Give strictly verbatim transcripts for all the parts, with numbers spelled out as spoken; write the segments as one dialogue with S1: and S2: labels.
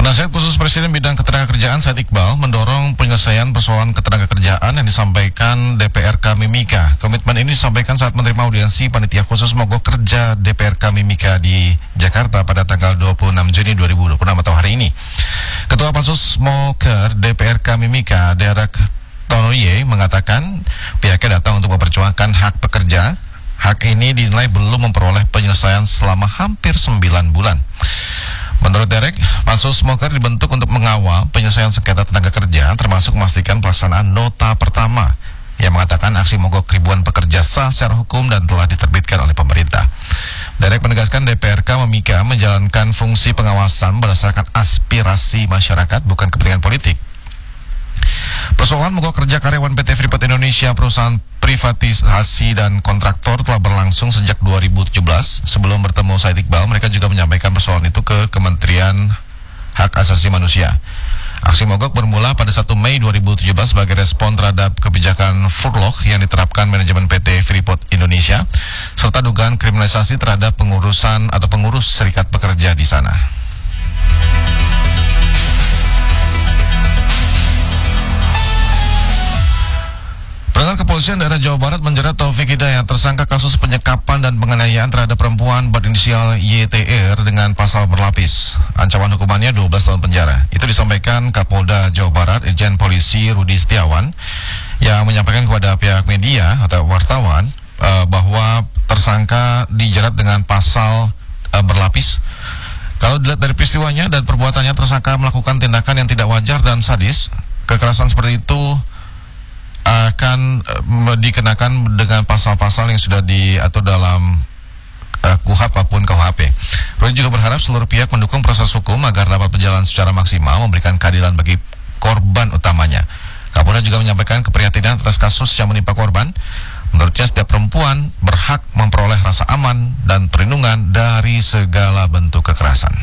S1: Penasihat Khusus Presiden Bidang Ketenagakerjaan Said Iqbal mendorong penyelesaian persoalan ketenagakerjaan yang disampaikan D P R K Mimika. Komitmen ini disampaikan saat menerima audiensi Panitia Khusus Mogok Kerja D P R K Mimika di Jakarta pada tanggal dua puluh enam Juni dua ribu dua puluh enam atau hari ini. Ketua Pansus Moker D P R K Mimika, Derek Tonoye, mengatakan pihaknya datang untuk memperjuangkan hak pekerja. Hak ini dinilai belum memperoleh penyelesaian selama hampir sembilan bulan. Menurut Derek, Pansus Moker dibentuk untuk mengawal penyelesaian sengketa tenaga kerja, termasuk memastikan pelaksanaan nota pertama yang mengatakan aksi mogok ribuan pekerja sah secara hukum dan telah diterbitkan oleh pemerintah. Derek menegaskan D P R K Mimika menjalankan fungsi pengawasan berdasarkan aspirasi masyarakat, bukan kepentingan politik. Persoalan mogok kerja karyawan P T Freeport Indonesia, perusahaan privatisasi dan kontraktor, telah berlangsung sejak dua ribu tujuh belas. Sebelum bertemu Said Iqbal, mereka juga menyampaikan persoalan itu ke Kementerian Hak Asasi Manusia. Aksi mogok bermula pada satu Mei dua ribu tujuh belas sebagai respon terhadap kebijakan furlough yang diterapkan manajemen P T Freeport Indonesia, serta dugaan kriminalisasi terhadap pengurusan atau pengurus serikat pekerja di sana. Pendengar, Kepolisian Daerah Jawa Barat menjerat Taufik Hidayat, tersangka kasus penyekapan dan penganiayaan terhadap perempuan berinisial Y T R dengan pasal berlapis. Ancaman hukumannya dua belas tahun penjara. Itu disampaikan Kapolda Jawa Barat, Irjen Polisi Rudi Setiawan, yang menyampaikan kepada pihak media atau wartawan uh, bahwa tersangka dijerat dengan pasal uh, berlapis. Kalau dilihat dari peristiwanya dan perbuatannya, tersangka melakukan tindakan yang tidak wajar dan sadis. Kekerasan seperti itu akan uh, dikenakan dengan pasal-pasal yang sudah diatur dalam uh, K U H P maupun K U H P. Rudi juga berharap seluruh pihak mendukung proses hukum agar dapat berjalan secara maksimal, memberikan keadilan bagi korban utamanya. Kapolda juga menyampaikan keprihatinan atas kasus yang menimpa korban. Menurutnya, setiap perempuan berhak memperoleh rasa aman dan perlindungan dari segala bentuk kekerasan.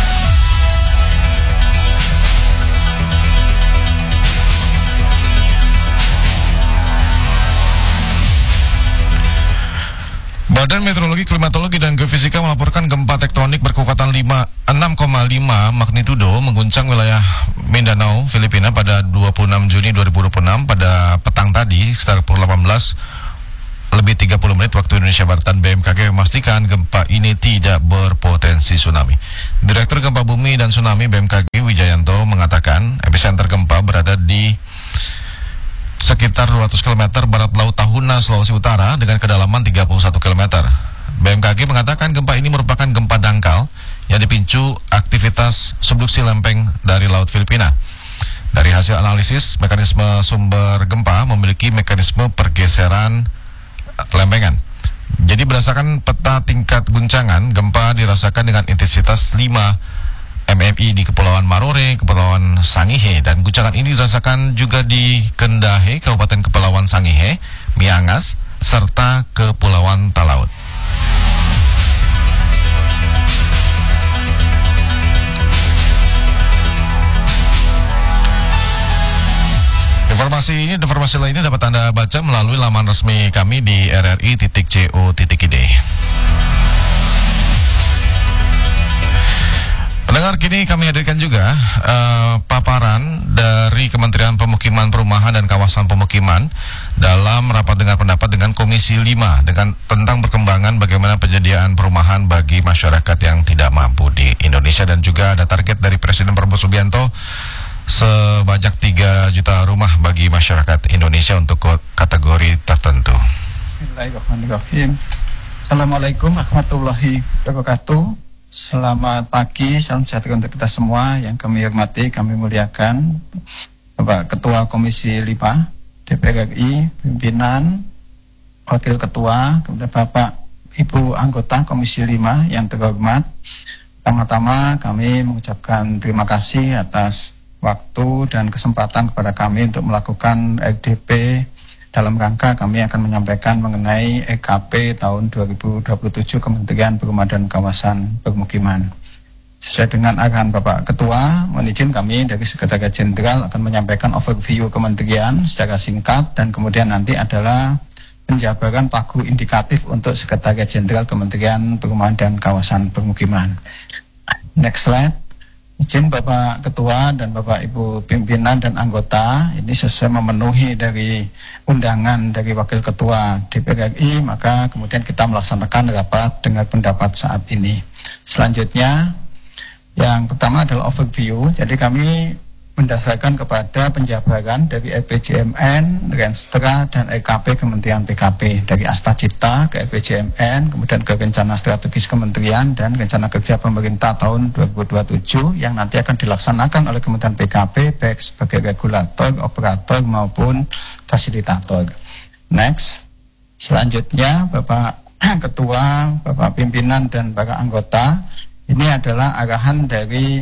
S1: Badan Meteorologi, Klimatologi, dan Geofisika melaporkan gempa tektonik berkekuatan enam koma lima magnitudo mengguncang wilayah Mindanao, Filipina pada dua puluh enam Juni dua ribu dua puluh enam pada petang tadi sekitar pukul delapan belas lebih tiga puluh menit waktu Indonesia Barat. B M K G memastikan gempa ini tidak berpotensi tsunami. Direktur Gempa Bumi dan Tsunami B M K G Wijayanto mengatakan epicenter gempa berada di sekitar dua ratus kilometer barat laut Tahuna, Sulawesi Utara dengan kedalaman tiga puluh satu kilometer. B M K G mengatakan gempa ini merupakan gempa dangkal yang dipicu aktivitas subduksi lempeng dari Laut Filipina. Dari hasil analisis, mekanisme sumber gempa memiliki mekanisme pergeseran lempengan. Jadi berdasarkan peta tingkat guncangan, gempa dirasakan dengan intensitas lima M M I di Kepulauan Marore, Kepulauan Sangihe, dan guncangan ini dirasakan juga di Kendahe, Kabupaten Kepulauan Sangihe, Miangas, serta Kepulauan Talaut. Informasi ini, informasi lainnya dapat Anda baca melalui laman resmi kami di r r i titik co titik i d. Pendengar, kini kami hadirkan juga uh, paparan dari Kementerian Pemukiman, Perumahan, dan Kawasan Pemukiman dalam rapat dengar pendapat dengan Komisi lima dengan tentang perkembangan bagaimana penyediaan perumahan bagi masyarakat yang tidak mampu di Indonesia, dan juga ada target dari Presiden Prabowo Subianto sebanyak tiga juta rumah bagi masyarakat Indonesia untuk kategori tertentu.
S2: Bismillahirrahmanirrahim. Assalamualaikum warahmatullahi wabarakatuh. Selamat pagi, salam sejahtera untuk kita semua. Yang kami hormati, kami muliakan Bapak Ketua Komisi lima D P R R I, pimpinan, Wakil Ketua, kemudian Bapak Ibu anggota Komisi lima yang terhormat. Pertama-tama kami mengucapkan terima kasih atas waktu dan kesempatan kepada kami untuk melakukan R D P dalam rangka kami akan menyampaikan mengenai E K P tahun dua ribu dua puluh tujuh Kementerian Perumahan dan Kawasan Permukiman. Sesuai dengan arahan Bapak Ketua, mohon izin kami dari Sekretariat Jenderal akan menyampaikan overview kementerian secara singkat, dan kemudian nanti adalah penjabaran pagu indikatif untuk Sekretariat Jenderal Kementerian Perumahan dan Kawasan Permukiman. Next slide. Izin Bapak Ketua dan Bapak Ibu pimpinan dan anggota, ini sesuai memenuhi dari undangan dari Wakil Ketua D P R R I, maka kemudian kita melaksanakan rapat dengar pendapat saat ini. Selanjutnya, yang pertama adalah overview. Jadi kami mendasarkan kepada penjabaran dari R P J M N, Renstra, dan R K P Kementerian P K P, dari Astagita ke R P J M N, kemudian ke Rencana Strategis Kementerian dan Rencana Kerja Pemerintah tahun dua ribu dua puluh tujuh yang nanti akan dilaksanakan oleh Kementerian P K P baik sebagai regulator, operator maupun fasilitator. Next, selanjutnya Bapak Ketua, Bapak Pimpinan dan para anggota, ini adalah arahan dari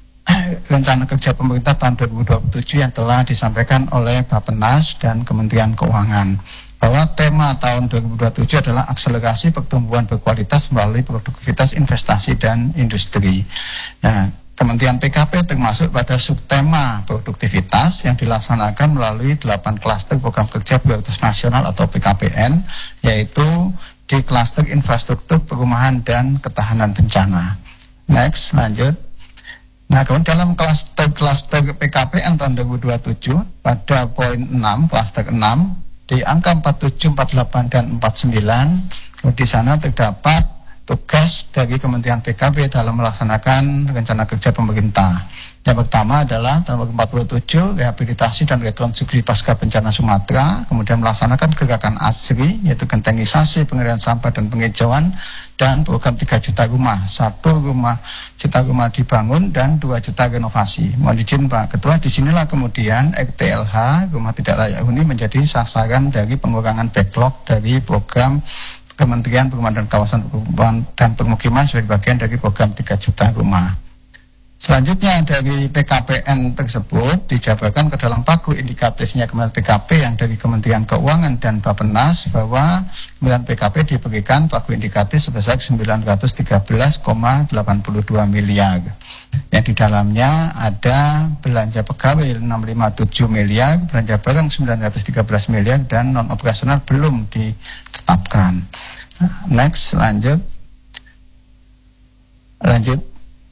S2: Rencana Kerja Pemerintah tahun dua ribu dua puluh tujuh yang telah disampaikan oleh Bappenas dan Kementerian Keuangan, bahwa tema tahun dua ribu dua puluh tujuh adalah akselerasi pertumbuhan berkualitas melalui produktivitas investasi dan industri. Nah, Kementerian P K P termasuk pada subtema produktivitas yang dilaksanakan melalui delapan klaster program kerja prioritas nasional atau P K P N, yaitu di klaster infrastruktur, perumahan, dan ketahanan bencana. Next, lanjut. Nah, kemudian dalam klaster-klaster P K P N tahun dua ribu dua puluh tujuh, pada poin enam, klaster enam, di angka empat puluh tujuh, empat puluh delapan, dan empat puluh sembilan, di sana terdapat tugas dari Kementerian P K P dalam melaksanakan rencana kerja pemerintah. Yang pertama adalah tahun empat puluh tujuh, rehabilitasi dan rekonstruksi pasca bencana Sumatera, kemudian melaksanakan gerakan ASRI, yaitu gentengisasi, pengirian sampah dan penghijauan, dan program tiga juta rumah, satu rumah juta rumah dibangun dan dua juta renovasi. Mohon izin Pak Ketua, disinilah kemudian R T L H, rumah tidak layak huni, menjadi sasaran dari pengurangan backlog dari program Kementerian Perumahan dan Kawasan Perumahan dan Permukiman sebagai bagian dari program tiga juta rumah. Selanjutnya dari P K P N tersebut dijabarkan ke dalam pagu indikatifnya Kementerian P K P yang dari Kementerian Keuangan dan Bappenas, bahwa Kementerian P K P diberikan pagu indikatif sebesar sembilan ratus tiga belas koma delapan dua miliar. Yang di dalamnya ada belanja pegawai enam ratus lima puluh tujuh miliar, belanja barang sembilan ratus tiga belas miliar, dan non operasional belum ditetapkan. Next, lanjut. Lanjut.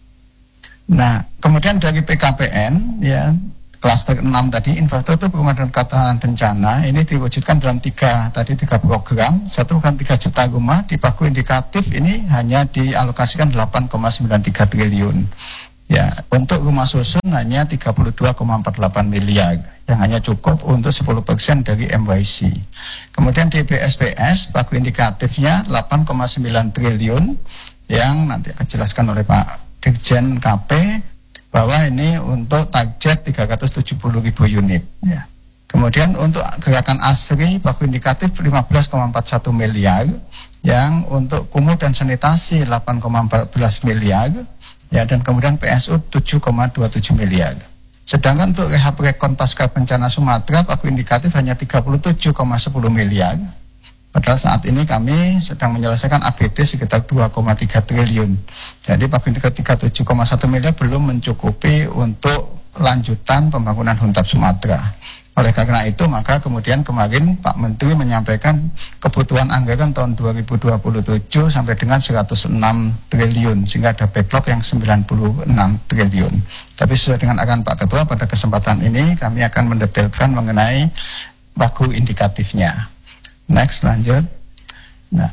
S2: Nah, kemudian dari P K P N, ya, klaster enam tadi, infrastruktur perumahan dan ketahanan bencana, ini diwujudkan dalam tiga, tadi tiga program. Satu program tiga juta rumah, di pagu indikatif ini hanya dialokasikan delapan koma sembilan tiga triliun. Ya, untuk rumah susun hanya tiga puluh dua koma empat delapan miliar, yang hanya cukup untuk sepuluh persen dari M Y C. Kemudian di B S P S, pagu indikatifnya delapan koma sembilan triliun, yang nanti akan dijelaskan oleh Pak Dirjen K P, bahwa ini untuk target tiga ratus tujuh puluh ribu unit. Ya. Kemudian untuk gerakan ASRI, pagu indikatif lima belas koma empat satu miliar, yang untuk kumuh dan sanitasi delapan koma empat belas miliar, ya, dan kemudian P S U tujuh koma dua tujuh miliar. Sedangkan untuk rehab rekon pasca bencana Sumatera, pagu indikatif hanya tiga puluh tujuh koma sepuluh miliar. Padahal saat ini kami sedang menyelesaikan A B T sekitar dua koma tiga triliun. Jadi pagu indikatif tiga puluh tujuh koma satu miliar belum mencukupi untuk lanjutan pembangunan Huntap Sumatera. Oleh karena itu, maka kemudian kemarin Pak Menteri menyampaikan kebutuhan anggaran tahun dua ribu dua puluh tujuh sampai dengan seratus enam triliun, sehingga ada backlog yang sembilan puluh enam triliun. Tapi sesuai dengan arahan Pak Ketua, pada kesempatan ini kami akan mendetailkan mengenai pagu indikatifnya. Next, lanjut. Nah,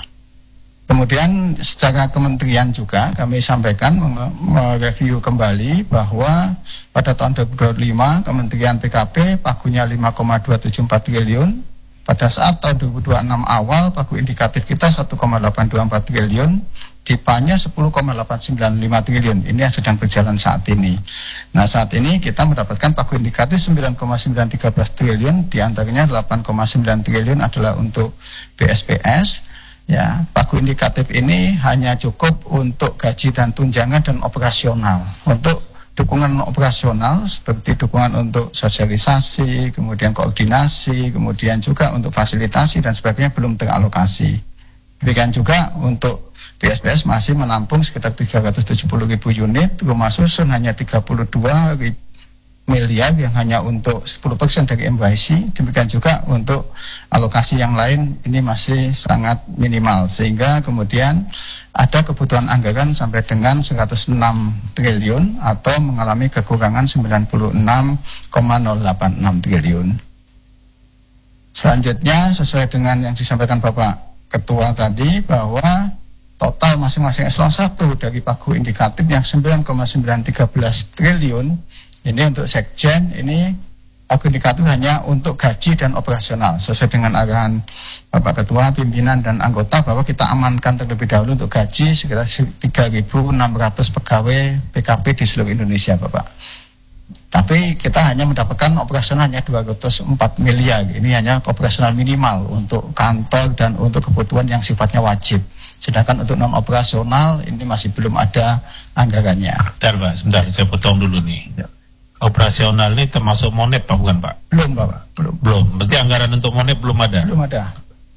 S2: kemudian secara kementerian juga kami sampaikan mereview kembali bahwa pada tahun dua ribu dua puluh lima Kementerian P K P pagunya lima koma dua tujuh empat triliun. Pada saat tahun dua ribu dua puluh enam awal pagu indikatif kita satu koma delapan dua empat triliun, D I P A-nya sepuluh koma delapan sembilan lima triliun. Ini yang sedang berjalan saat ini. Nah, saat ini kita mendapatkan pagu indikatif sembilan koma sembilan tiga triliun, diantaranya delapan koma sembilan triliun adalah untuk B S P S. Ya, pagu indikatif ini hanya cukup untuk gaji dan tunjangan dan operasional. Untuk dukungan operasional seperti dukungan untuk sosialisasi, kemudian koordinasi, kemudian juga untuk fasilitasi dan sebagainya belum teralokasi. Demikian juga untuk B S P S masih menampung sekitar tiga ratus tujuh puluh ribu unit, rumah susun hanya tiga puluh dua miliar yang hanya untuk sepuluh persen dari M Y C. Demikian juga untuk alokasi yang lain ini masih sangat minimal, sehingga kemudian ada kebutuhan anggaran sampai dengan seratus enam triliun atau mengalami kekurangan sembilan puluh enam koma nol delapan enam triliun. Selanjutnya, sesuai dengan yang disampaikan Bapak Ketua tadi, bahwa total masing-masing eselon satu dari pagu indikatif yang sembilan koma sembilan tiga belas triliun ini untuk sekjen, ini pagu indikatif hanya untuk gaji dan operasional sesuai dengan arahan Bapak Ketua, pimpinan dan anggota bahwa kita amankan terlebih dahulu untuk gaji sekitar tiga ribu enam ratus pegawai P K P di seluruh Indonesia, Bapak. Tapi kita hanya mendapatkan operasional hanya dua ratus empat miliar. Ini hanya operasional minimal untuk kantor dan untuk kebutuhan yang sifatnya wajib. Sedangkan untuk non operasional ini masih belum ada anggarannya.
S3: Bentar Pak, sebentar saya potong dulu nih. Ya. Operasional ini termasuk Monep Pak, bukan Pak?
S2: Belum Bapak, belum.
S3: Belum, berarti anggaran untuk Monep belum ada?
S2: Belum ada.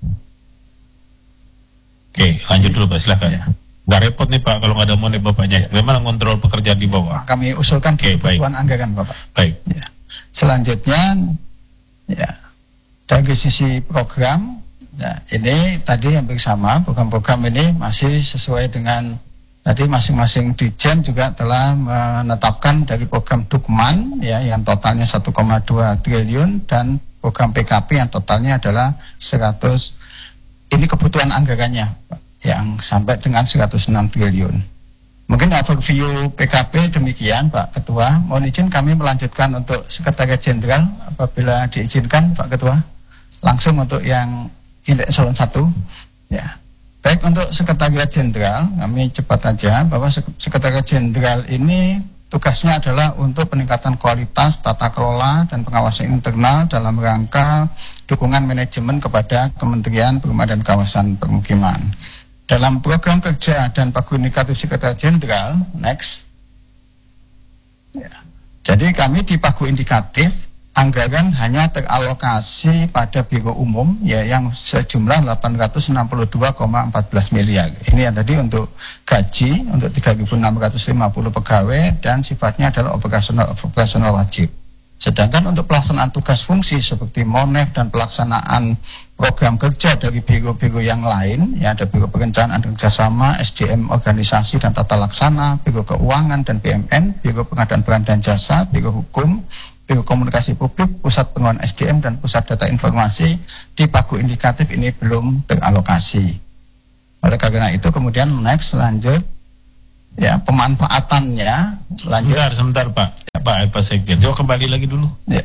S3: Oke, lanjut dulu Pak, silakan ya. Nggak repot nih Pak kalau nggak ada Monep Bapaknya. Bagaimana kontrol pekerjaan di bawah?
S2: Kami usulkan di kebutuhan anggaran Bapak.
S3: Baik.
S2: Ya. Selanjutnya, ya dari sisi program, ya, ini tadi hampir sama, program-program ini masih sesuai dengan tadi masing-masing Dirjen juga telah menetapkan dari program Dukman ya yang totalnya satu koma dua triliun dan program P K P yang totalnya adalah seratus, ini kebutuhan anggarannya yang sampai dengan seratus enam triliun. Mungkin overview P K P demikian Pak Ketua. Mohon izin kami melanjutkan untuk Sekretariat Jenderal apabila diizinkan Pak Ketua. Langsung untuk yang indeks eselon satu ya. Baik, untuk Sekretariat Jenderal, kami cepat aja bahwa Sekretariat Jenderal ini tugasnya adalah untuk peningkatan kualitas tata kelola dan pengawasan internal dalam rangka dukungan manajemen kepada Kementerian Perumahan dan Kawasan Permukiman. Dalam program kerja dan pagu indikatif Sekretariat Jenderal, next. Ya. Jadi kami di pagu indikatif anggaran hanya teralokasi pada Biro Umum ya yang sejumlah delapan ratus enam puluh dua koma empat belas miliar. Ini yang tadi untuk gaji untuk tiga ribu enam ratus lima puluh pegawai dan sifatnya adalah operasional operasional wajib. Sedangkan untuk pelaksanaan tugas fungsi seperti Monef dan pelaksanaan program kerja dari biro-biro yang lain, ya ada Biro Perencanaan dan Kerjasama, S D M Organisasi dan Tata Laksana, Biro Keuangan dan B M N, Biro Pengadaan Barang dan Jasa, Biro Hukum, Biro Komunikasi Publik, Pusat Pengembangan S D M dan Pusat Data Informasi di pagu indikatif ini belum teralokasi. Oleh karena itu kemudian next lanjut ya pemanfaatannya lanjut.
S3: Sebentar, sebentar Pak. Ya, Pak, Pak Sekjen. Coba kembali lagi dulu.
S2: Ya.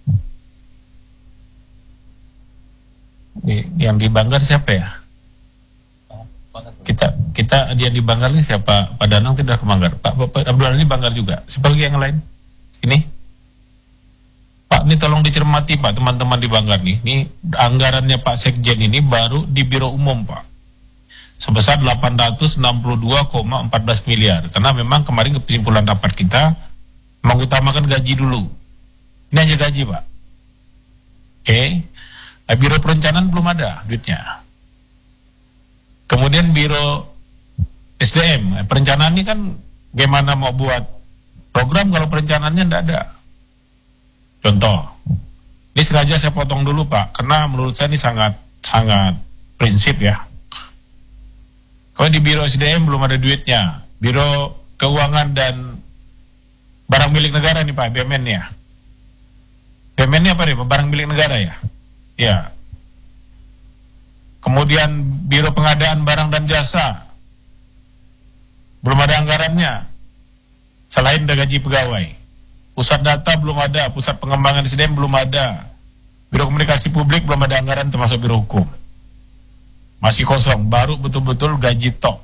S3: Ini, yang di Banggar siapa ya? Kita kita dia di Banggar ini siapa? Pak Danang tidak ke Banggar. Pak, Pak Abdul ini Banggar juga. Siapa lagi yang lain? Ini. Pak, ini tolong dicermati Pak, teman-teman di Banggar nih. Ini anggarannya Pak Sekjen ini baru di Biro Umum Pak. Sebesar delapan ratus enam puluh dua koma empat belas miliar. Karena memang kemarin kesimpulan rapat kita mengutamakan gaji dulu. Ini hanya gaji Pak. Oke. Okay. Nah, Biro Perencanaan belum ada duitnya. Kemudian Biro S D M. Perencanaan ini kan gimana mau buat program kalau perencanaannya tidak ada. Contoh, ini sengaja saya potong dulu Pak, karena menurut saya ini sangat sangat prinsip ya. Kalau di Biro S D M belum ada duitnya, Biro Keuangan dan Barang Milik Negara nih Pak, B M N ya. B M N ini apa nih Pak? Barang Milik Negara ya? Ya. Kemudian Biro Pengadaan Barang dan Jasa, belum ada anggarannya, selain dari gaji pegawai. Pusat Data belum ada, Pusat Pengembangan S D M belum ada, Biro Komunikasi Publik belum ada anggaran termasuk Biro Hukum. Masih kosong, baru betul-betul gaji tok.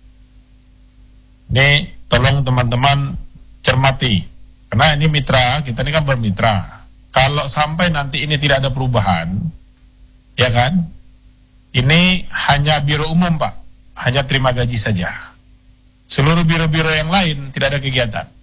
S3: Ini tolong teman-teman cermati, karena ini mitra, kita ini kan bermitra. Kalau sampai nanti ini tidak ada perubahan, ya kan, ini hanya Biro Umum Pak, hanya terima gaji saja. Seluruh biro-biro yang lain tidak ada kegiatan.